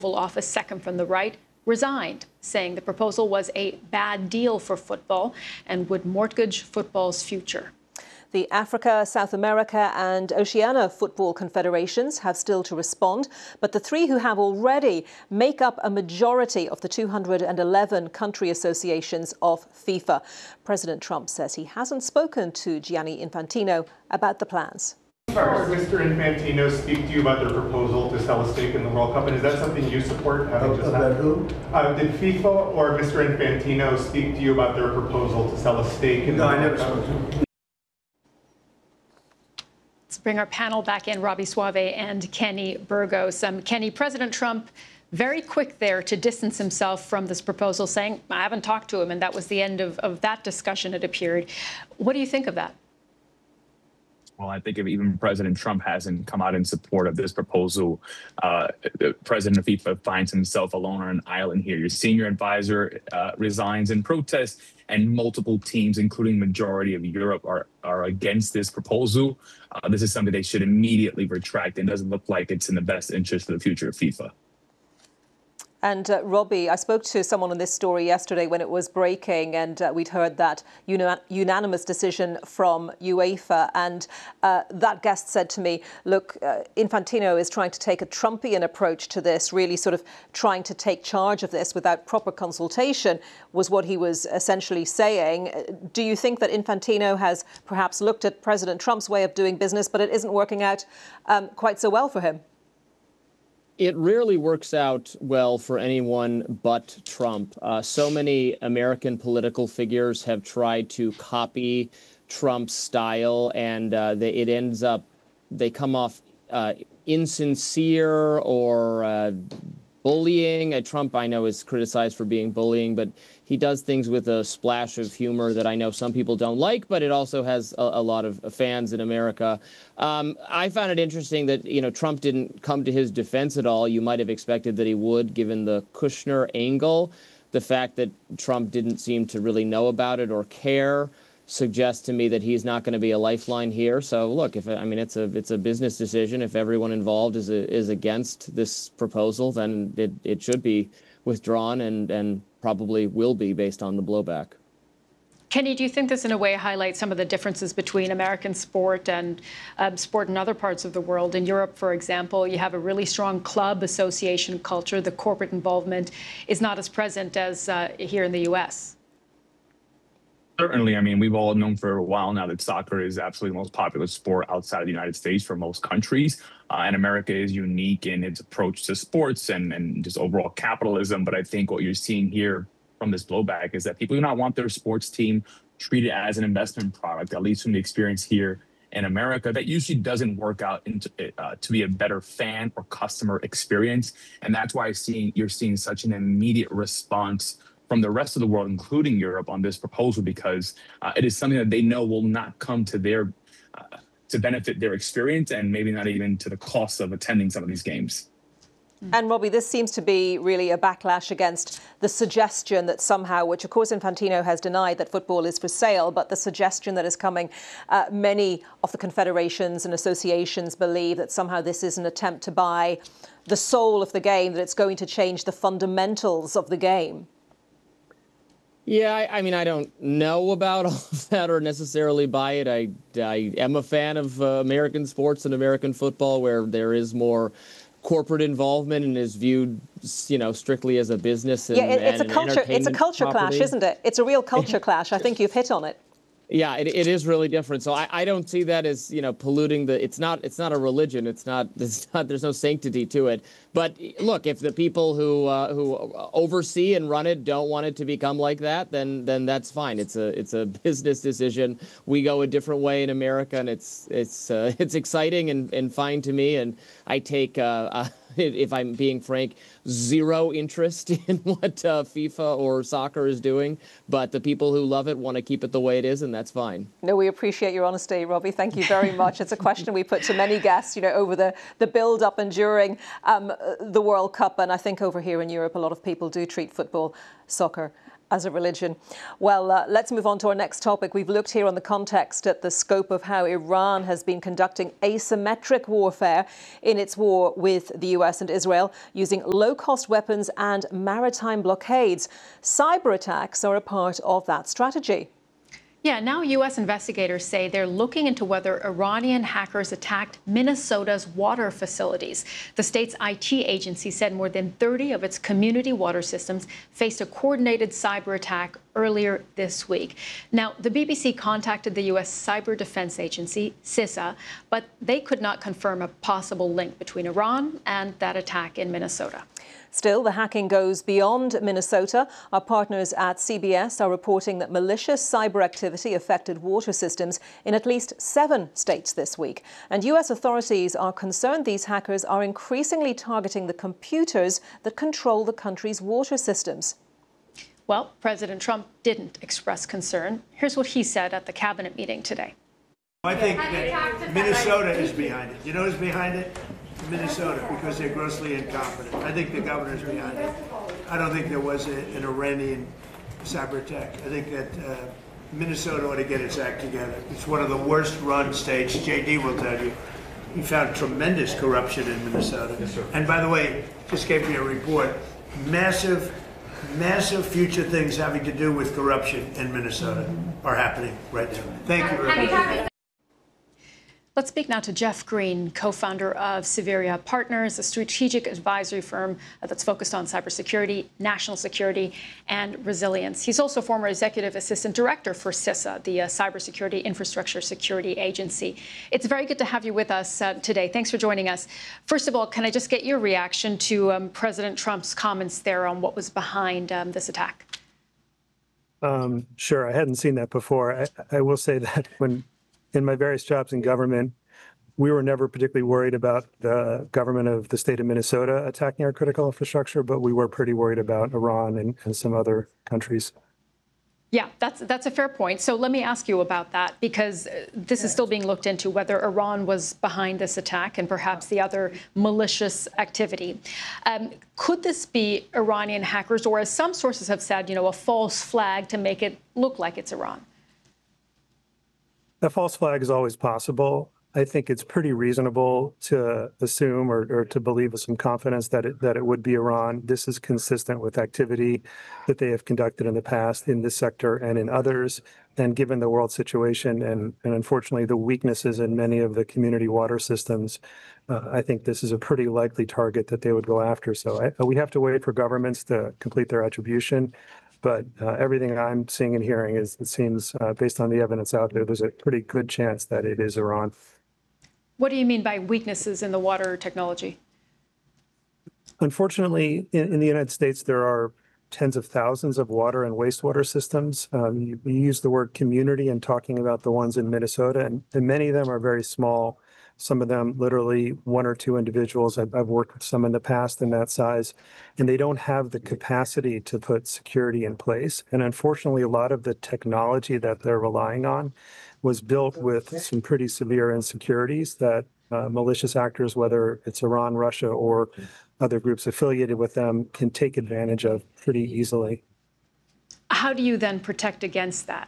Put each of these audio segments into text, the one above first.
Office, second from the right, resigned, saying the proposal was a bad deal for football and would mortgage football's future. The Africa, South America and Oceania football confederations have still to respond, but the three who have already make up a majority of the 211 country associations of FIFA. President Trump says he hasn't spoken to Gianni Infantino about the plans. First, Mr. Infantino speak to you about their proposal to sell a stake in the World Cup, and is that something you support? About who? Did FIFA or Mr. Infantino speak to you about their proposal to sell a stake in the World Cup? No, I never spoke to him. Let's bring our panel back in, Robbie Suave and Kenny Burgos. Kenny, President Trump, very quick there to distance himself from this proposal, saying, I haven't talked to him, and that was the end of that discussion, it appeared. What do you think of that? Well, I think if even President Trump hasn't come out in support of this proposal, the president of FIFA finds himself alone on an island here. Your senior advisor resigns in protest, and multiple teams, including majority of Europe, are against this proposal. This is something they should immediately retract, and doesn't look like it's in the best interest for the future of FIFA. And Robbie, I spoke to someone on this story yesterday when it was breaking, and we'd heard that unanimous decision from UEFA. And that guest said to me, look, Infantino is trying to take a Trumpian approach to this, really sort of trying to take charge of this without proper consultation, was what he was essentially saying. Do you think that Infantino has perhaps looked at President Trump's way of doing business, but it isn't working out quite so well for him? It rarely works out well for anyone but Trump. So many American political figures have tried to copy Trump's style, and it ends up, they come off insincere or bullying. Trump, I know, is criticized for being bullying, but he does things with a splash of humor that I know some people don't like, but it also has a lot of fans in America. I found it interesting that, Trump didn't come to his defense at all. You might have expected that he would, given the Kushner angle. The fact that Trump didn't seem to really know about it or care suggests to me that he's not going to be a lifeline here. So look, it's a business decision. If everyone involved is against this proposal, then it should be withdrawn and probably will be based on the blowback. Kenny, do you think this in a way highlights some of the differences between American sport and sport in other parts of the world? In Europe, for example, you have a really strong club association culture. The corporate involvement is not as present as here in the U.S. Certainly. I mean, we've all known for a while now that soccer is absolutely the most popular sport outside of the United States for most countries. And America is unique in its approach to sports and just overall capitalism. But I think what you're seeing here from this blowback is that people do not want their sports team treated as an investment product, at least from the experience here in America. That usually doesn't work out to be a better fan or customer experience. And that's why you're seeing such an immediate response from the rest of the world, including Europe, on this proposal, because it is something that they know will not come to their to benefit their experience, and maybe not even to the cost of attending some of these games. And Robbie, this seems to be really a backlash against the suggestion that somehow, which of course Infantino has denied, that football is for sale, but the suggestion that is coming, many of the confederations and associations believe that somehow this is an attempt to buy the soul of the game, that it's going to change the fundamentals of the game. Yeah, I mean, I don't know about all of that or necessarily buy it. I am a fan of American sports and American football, where there is more corporate involvement and is viewed, strictly as a business. And, it's a culture clash, isn't it? It's a real culture clash. I think you've hit on it. Yeah, it is really different. So I don't see that as, polluting it's not a religion. There's no sanctity to it. But look, if the people who oversee and run it don't want it to become like that, then that's fine. It's a business decision. We go a different way in America, and it's exciting and fine to me. And I take if I'm being frank, zero interest in what FIFA or soccer is doing. But the people who love it want to keep it the way it is, and that's fine. No, we appreciate your honesty, Robbie. Thank you very much. It's a question we put to many guests, over the build-up and during the World Cup. And I think over here in Europe, a lot of people do treat football, soccer as a religion. Well, let's move on to our next topic. We've looked here on the context at the scope of how Iran has been conducting asymmetric warfare in its war with the US and Israel, using low-cost weapons and maritime blockades. Cyber attacks are a part of that strategy. Yeah, now U.S. investigators say they're looking into whether Iranian hackers attacked Minnesota's water facilities. The state's IT agency said more than 30 of its community water systems faced a coordinated cyber attack earlier this week. Now, the BBC contacted the U.S. Cyber Defense Agency, CISA, but they could not confirm a possible link between Iran and that attack in Minnesota. Still, the hacking goes beyond Minnesota. Our partners at CBS are reporting that malicious cyber activity affected water systems in at least 7 states this week. And US authorities are concerned these hackers are increasingly targeting the computers that control the country's water systems. Well, President Trump didn't express concern. Here's what he said at the cabinet meeting today. I think that Minnesota is behind it. You know who's behind it? Minnesota, because they're grossly incompetent. I think the governor's behind it. I don't think there was an Iranian cyber attack. I think that Minnesota ought to get its act together. It's one of the worst run states. JD will tell you. He found tremendous corruption in Minnesota. Yes, sir. And by the way, just gave me a report. Massive future things having to do with corruption in Minnesota are happening right now. Thank you very much. Let's speak now to Jeff Green, co-founder of Severia Partners, a strategic advisory firm that's focused on cybersecurity, national security, and resilience. He's also former executive assistant director for CISA, the Cybersecurity Infrastructure Security Agency. It's very good to have you with us today. Thanks for joining us. First of all, can I just get your reaction to President Trump's comments there on what was behind this attack? Sure. I hadn't seen that before. I will say that in my various jobs in government, we were never particularly worried about the government of the state of Minnesota attacking our critical infrastructure, but we were pretty worried about Iran and some other countries. Yeah, that's a fair point. So let me ask you about that, because this is still being looked into, whether Iran was behind this attack and perhaps the other malicious activity. Could this be Iranian hackers, or as some sources have said, a false flag to make it look like it's Iran? A false flag is always possible. I think it's pretty reasonable to assume or to believe with some confidence that it would be Iran. This is consistent with activity that they have conducted in the past in this sector and in others. And given the world situation and unfortunately the weaknesses in many of the community water systems, I think this is a pretty likely target that they would go after. So we have to wait for governments to complete their attribution. But everything I'm seeing and hearing is, it seems, based on the evidence out there, there's a pretty good chance that it is Iran. What do you mean by weaknesses in the water technology? Unfortunately, in the United States, there are tens of thousands of water and wastewater systems. You use the word community in talking about the ones in Minnesota, and many of them are very small. Some of them literally 1 or 2 individuals. I've worked with some in the past in that size, and they don't have the capacity to put security in place. And unfortunately, a lot of the technology that they're relying on was built with some pretty severe insecurities that malicious actors, whether it's Iran, Russia, or other groups affiliated with them, can take advantage of pretty easily. How do you then protect against that?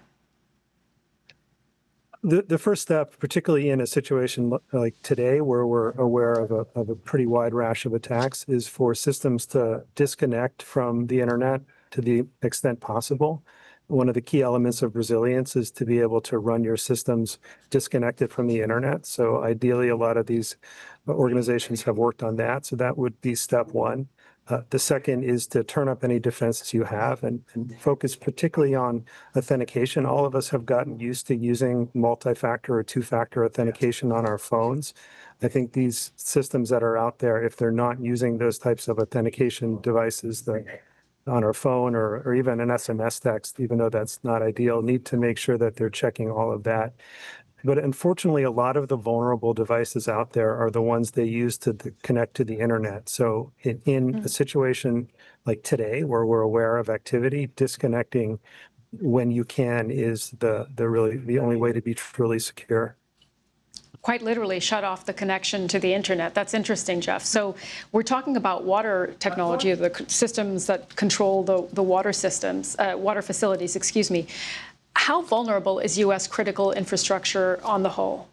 The first step, particularly in a situation like today, where we're aware of a pretty wide rash of attacks, is for systems to disconnect from the internet to the extent possible. One of the key elements of resilience is to be able to run your systems disconnected from the internet. So ideally, a lot of these organizations have worked on that. So that would be step one. The second is to turn up any defenses you have and focus particularly on authentication. All of us have gotten used to using multi-factor or 2-factor authentication on our phones. I think these systems that are out there, if they're not using those types of authentication devices on our phone or even an SMS text, even though that's not ideal, need to make sure that they're checking all of that. But unfortunately, a lot of the vulnerable devices out there are the ones they use to connect to the internet. So in a situation like today, where we're aware of activity, disconnecting when you can is the only way to be truly secure. quite literally shut off the connection to the internet. That's interesting, Jeff. So we're talking about water technology, the systems that control the water systems, water facilities, excuse me. How vulnerable is U.S. critical infrastructure on the whole?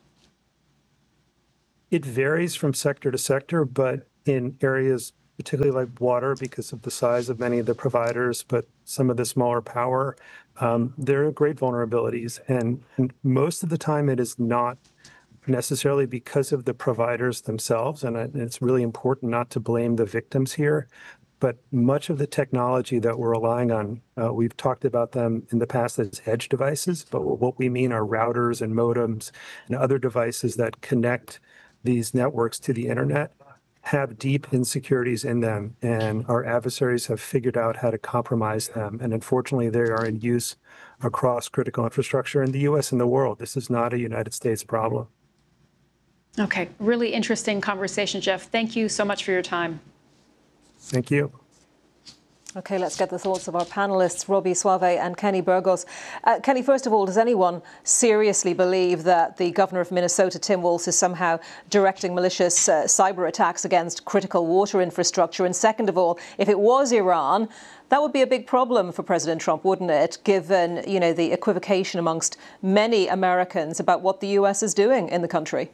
It varies from sector to sector, but in areas particularly like water, because of the size of many of the providers, but some of the smaller power, there are great vulnerabilities. And most of the time it is not necessarily because of the providers themselves. And it's really important not to blame the victims here. But much of the technology that we're relying on, we've talked about them in the past as edge devices, but what we mean are routers and modems and other devices that connect these networks to the internet, have deep insecurities in them, and our adversaries have figured out how to compromise them. And unfortunately, they are in use across critical infrastructure in the U.S. and the world. This is not a United States problem. Okay, really interesting conversation, Jeff. Thank you so much for your time. Thank you. OK, let's get the thoughts of our panelists, Robbie Soave and Kenny Burgos. Kenny, first of all, does anyone seriously believe that the governor of Minnesota, Tim Walz, is somehow directing malicious cyber attacks against critical water infrastructure? And second of all, if it was Iran, that would be a big problem for President Trump, wouldn't it, given, you know, the equivocation amongst many Americans about what the U.S. is doing in the country?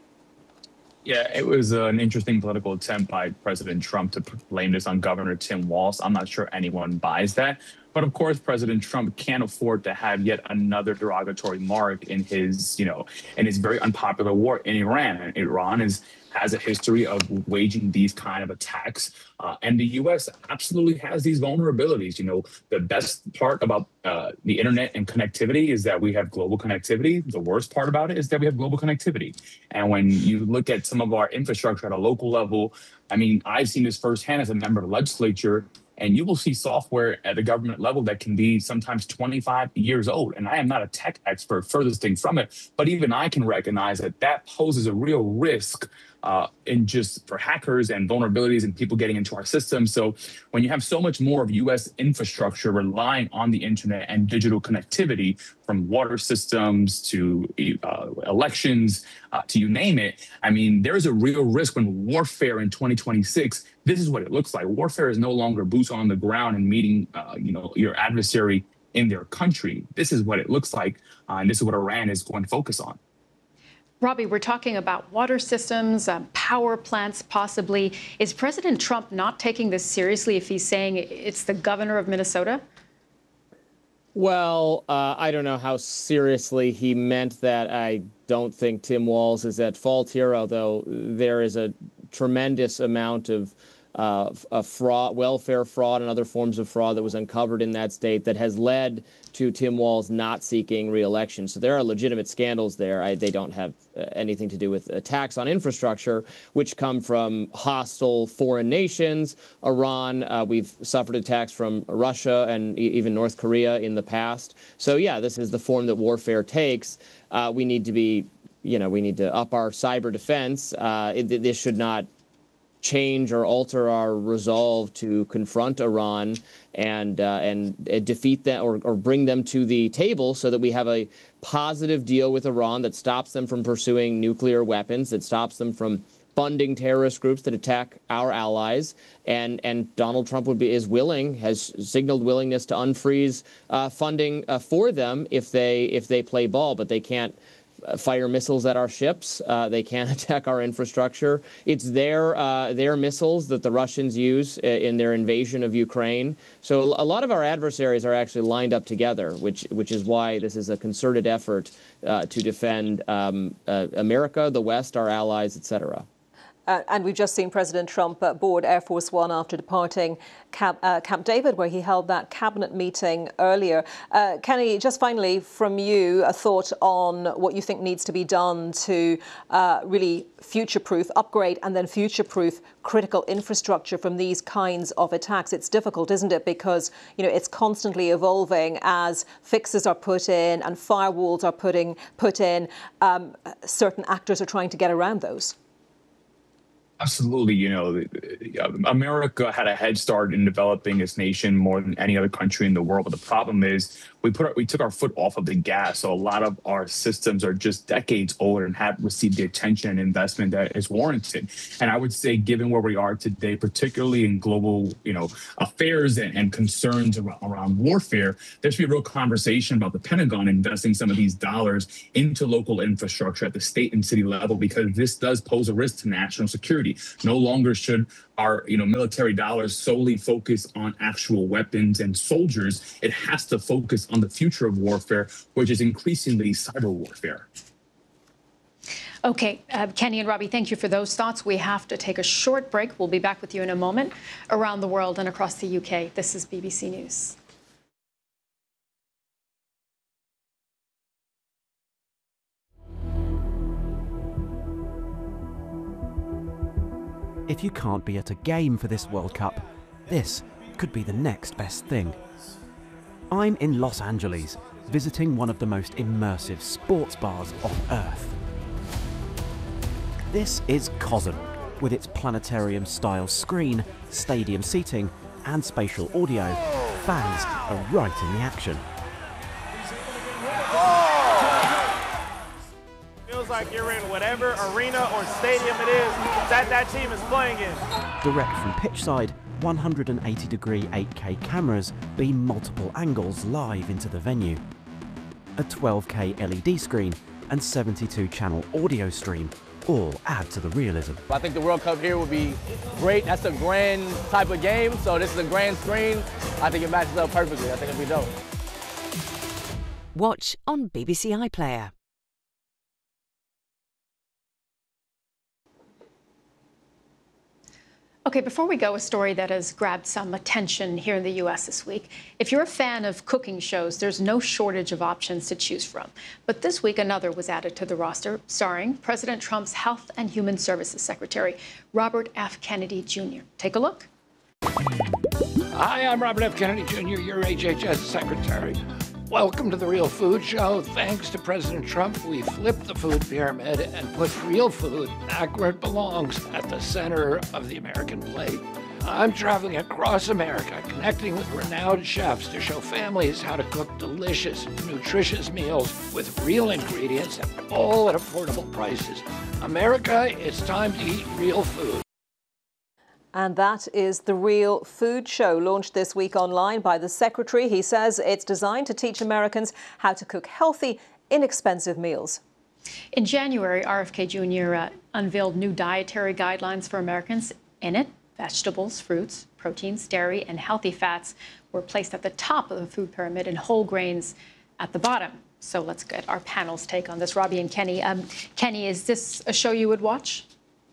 Yeah, it was an interesting political attempt by President Trump to blame this on Governor Tim Walz. I'm not sure anyone buys that. But of course, President Trump can't afford to have yet another derogatory mark in his, in his very unpopular war in Iran. And Iran has a history of waging these kind of attacks. And the U.S. absolutely has these vulnerabilities. The best part about the internet and connectivity is that we have global connectivity. The worst part about it is that we have global connectivity. And when you look at some of our infrastructure at a local level, I mean, I've seen this firsthand as a member of the legislature. And you will see software at the government level that can be sometimes 25 years old. And I am not a tech expert, furthest thing from it. But even I can recognize that poses a real risk in just for hackers and vulnerabilities and people getting into our system. So when you have so much more of U.S. infrastructure relying on the internet and digital connectivity, from water systems to elections to you name it, I mean, there's a real risk when warfare in 2026, this is what it looks like. Warfare is no longer boots on the ground and meeting, your adversary in their country. This is what it looks like, and this is what Iran is going to focus on. Robbie, we're talking about water systems, power plants, possibly. Is President Trump not taking this seriously if he's saying it's the governor of Minnesota? Well, I don't know how seriously he meant that. I don't think Tim Walz is at fault here, although there is a tremendous amount of fraud, welfare fraud and other forms of fraud that was uncovered in that state that has led to Tim Walz not seeking re-election. So there are legitimate scandals there. They don't have anything to do with attacks on infrastructure, which come from hostile foreign nations. Iran, we've suffered attacks from Russia and even North Korea in the past. So yeah, this is the form that warfare takes. We need to be, we need to up our cyber defense. This should not change or alter our resolve to confront Iran and defeat them or bring them to the table so that we have a positive deal with Iran that stops them from pursuing nuclear weapons, that stops them from funding terrorist groups that attack our allies. And Donald Trump has signaled willingness to unfreeze funding for them if they play ball, but they can't fire missiles at our ships. They can't attack our infrastructure. It's their missiles that the Russians use in their invasion of Ukraine. So a lot of our adversaries are actually lined up together, which is why this is a concerted effort to defend America, the West, our allies, etc. And we've just seen President Trump board Air Force One after departing Camp David, where he held that cabinet meeting earlier. Kenny, just finally from you, a thought on what you think needs to be done to really future-proof, upgrade and then future-proof critical infrastructure from these kinds of attacks. It's difficult, isn't it? Because, it's constantly evolving as fixes are put in and firewalls are put in. Certain actors are trying to get around those. Absolutely. America had a head start in developing its nation more than any other country in the world. But the problem is we took our foot off of the gas. So a lot of our systems are just decades older and haven't received the attention and investment that is warranted. And I would say, given where we are today, particularly in global, affairs and concerns around warfare, there should be a real conversation about the Pentagon investing some of these dollars into local infrastructure at the state and city level, because this does pose a risk to national security. No longer should our military dollars solely focus on actual weapons and soldiers. It has to focus on the future of warfare, which is increasingly cyber warfare. Okay, Kenny and Robbie, thank you for those thoughts. We have to take a short break. We'll be back with you in a moment. Around the world and across the UK, this is BBC News. If you can't be at a game for this World Cup, this could be the next best thing. I'm in Los Angeles, visiting one of the most immersive sports bars on Earth. This is COSM, with its planetarium-style screen, stadium seating, and spatial audio. Fans are right in the action. Feels like you're in whatever arena or stadium it is that team is playing in. Direct from pitchside, 180-degree 8K cameras beam multiple angles live into the venue. A 12K LED screen and 72-channel audio stream all add to the realism. I think the World Cup here would be great. That's a grand type of game, so this is a grand screen. I think it matches up perfectly. I think it'll be dope. Watch on BBC iPlayer. Okay, before we go, a story that has grabbed some attention here in the U.S. this week. If you're a fan of cooking shows, there's no shortage of options to choose from. But this week, another was added to the roster, starring President Trump's Health and Human Services Secretary, Robert F. Kennedy Jr. Take a look. Hi, I'm Robert F. Kennedy Jr., your HHS Secretary. Welcome to The Real Food Show. Thanks to President Trump, we flipped the food pyramid and put real food back where it belongs, at the center of the American plate. I'm traveling across America, connecting with renowned chefs to show families how to cook delicious, nutritious meals with real ingredients and all at affordable prices. America, it's time to eat real food. And that is The Real Food Show, launched this week online by the Secretary. He says it's designed to teach Americans how to cook healthy, inexpensive meals. In January, RFK Jr. Unveiled new dietary guidelines for Americans. In it, vegetables, fruits, proteins, dairy, and healthy fats were placed at the top of the food pyramid and whole grains at the bottom. So let's get our panel's take on this. Robbie and Kenny. Kenny, is this a show you would watch?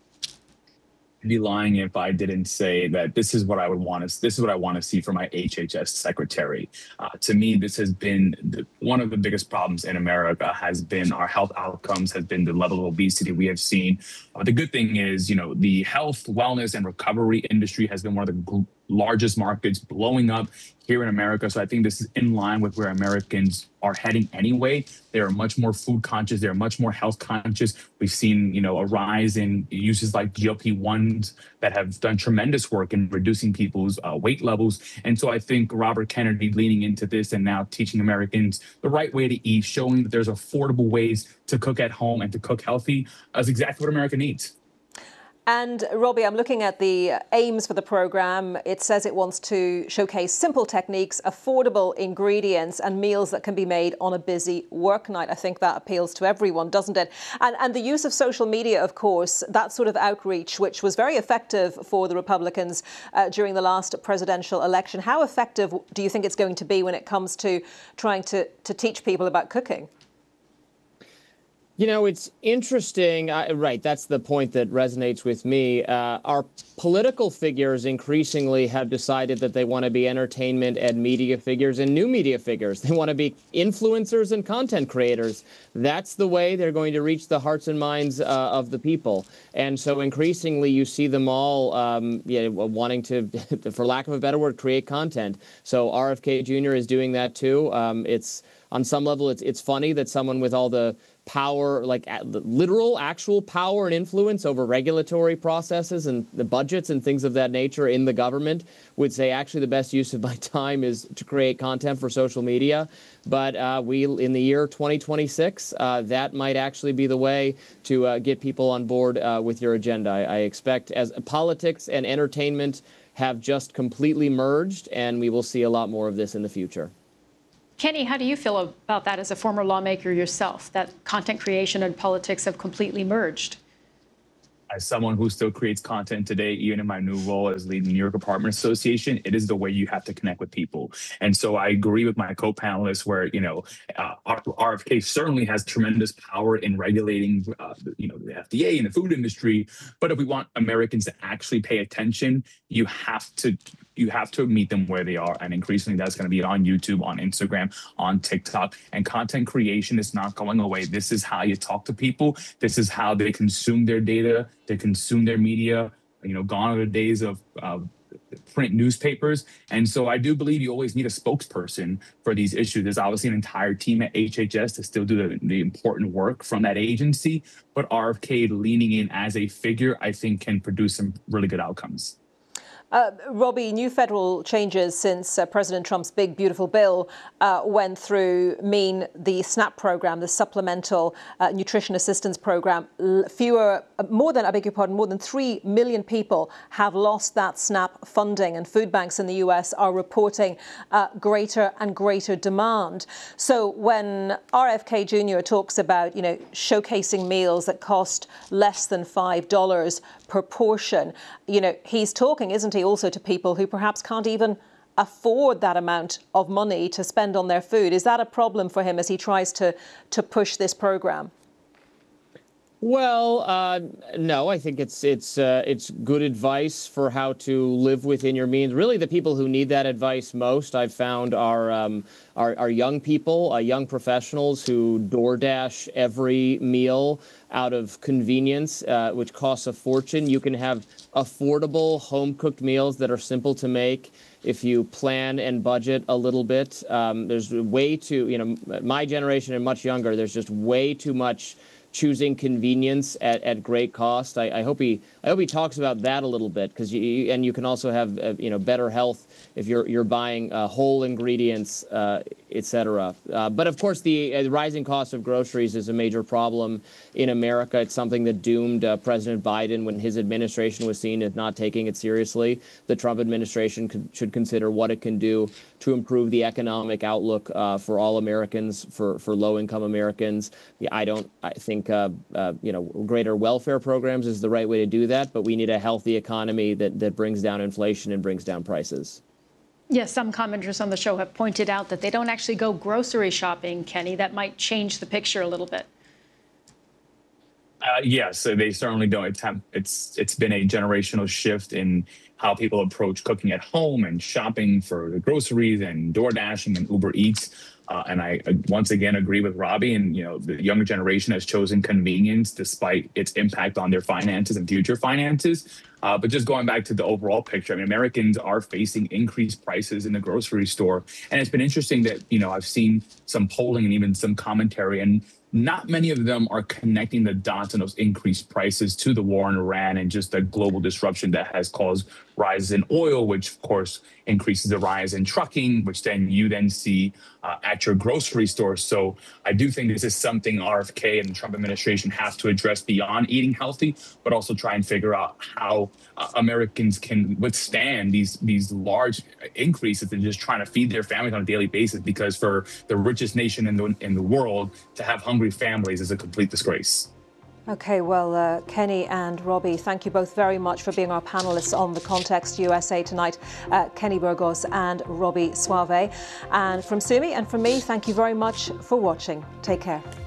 I'd be lying if I didn't say that this is what I would want to. This is what I want to see from my HHS secretary. To me, this has been one of the biggest problems in America. Has been our health outcomes. Has been the level of obesity we have seen. The good thing is, the health, wellness, and recovery industry has been one of the largest markets blowing up here in America. So I think this is in line with where Americans are heading anyway. They are much more food conscious. They're much more health conscious. We've seen, a rise in uses like GLP-1s that have done tremendous work in reducing people's weight levels. And so I think Robert Kennedy leaning into this and now teaching Americans the right way to eat, showing that there's affordable ways to cook at home and to cook healthy is exactly what America needs. And Robbie, I'm looking at the aims for the programme. It says it wants to showcase simple techniques, affordable ingredients and meals that can be made on a busy work night. I think that appeals to everyone, doesn't it? And the use of social media, of course, that sort of outreach, which was very effective for the Republicans during the last presidential election. How effective do you think it's going to be when it comes to trying to teach people about cooking? It's interesting. Right. That's the point that resonates with me. Our political figures increasingly have decided that they want to be entertainment and media figures and new media figures. They want to be influencers and content creators. That's the way they're going to reach the hearts and minds of the people. And so increasingly you see them all wanting to, for lack of a better word, create content. So RFK Jr. is doing that, too. It's on some level, it's funny that someone with all the power, like the literal actual power and influence over regulatory processes and the budgets and things of that nature in the government, would say actually the best use of my time is to create content for social media. But in the year 2026, that might actually be the way to get people on board with your agenda. I expect as politics and entertainment have just completely merged, and we will see a lot more of this in the future. Kenny, how do you feel about that as a former lawmaker yourself, that content creation and politics have completely merged? As someone who still creates content today, even in my new role as leading the New York Apartment Association, it is the way you have to connect with people. And so I agree with my co-panelists where, RFK certainly has tremendous power in regulating, the FDA and the food industry. But if we want Americans to actually pay attention, you have to meet them where they are. And increasingly, that's going to be on YouTube, on Instagram, on TikTok. And content creation is not going away. This is how you talk to people. This is how they consume their data. They consume their media. Gone are the days of print newspapers. And so I do believe you always need a spokesperson for these issues. There's obviously an entire team at HHS to still do the important work from that agency. But RFK leaning in as a figure, I think, can produce some really good outcomes. Robbie, new federal changes since President Trump's big, beautiful bill went through mean the SNAP program, the Supplemental Nutrition Assistance Program, more than 3 million people have lost that SNAP funding, and food banks in the US are reporting greater and greater demand. So when RFK Jr. talks about, showcasing meals that cost less than $5 per portion, he's talking, isn't he, also to people who perhaps can't even afford that amount of money to spend on their food. Is that a problem for him as he tries to push this program? Well, no, I think it's good advice for how to live within your means. Really, the people who need that advice most, I've found, are young people, young professionals who DoorDash every meal out of convenience, which costs a fortune. You can have affordable home-cooked meals that are simple to make if you plan and budget a little bit. There's way too, my generation and much younger, there's just way too much choosing convenience at great cost. I hope he talks about that a little bit, because you can also have better health if you're buying whole ingredients, etc. But of course, the rising cost of groceries is a major problem in America. It's something that doomed President Biden when his administration was seen as not taking it seriously. The Trump administration should consider what it can do to improve the economic outlook for all Americans, for low-income Americans. I think greater welfare programs is the right way to do that, but we need a healthy economy that brings down inflation and brings down prices. Yes, some commenters on the show have pointed out that they don't actually go grocery shopping, Kenny. That might change the picture a little bit. Yes, they certainly don't attempt. It's been a generational shift in how people approach cooking at home and shopping for the groceries and DoorDashing and Uber Eats. And I once again agree with Robbie. And the younger generation has chosen convenience despite its impact on their finances and future finances. But just going back to the overall picture, Americans are facing increased prices in the grocery store. And it's been interesting that, I've seen some polling and even some commentary, and not many of them are connecting the dots on those increased prices to the war in Iran and just the global disruption that has caused rises in oil, which of course increases the rise in trucking, which then you see at your grocery store. So I do think this is something RFK and the Trump administration have to address beyond eating healthy, but also try and figure out how Americans can withstand these large increases and just trying to feed their families on a daily basis. Because for the richest nation in the world to have hungry families is a complete disgrace. Okay, well, Kenny and Robbie, thank you both very much for being our panelists on The Context USA tonight. Kenny Burgos and Robbie Soave. And from Sumi and from me, thank you very much for watching. Take care.